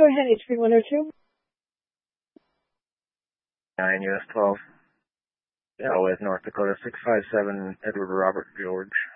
Go ahead, HP 102. 9 US 12. Yeah, with North Dakota 657 Edward Robert George.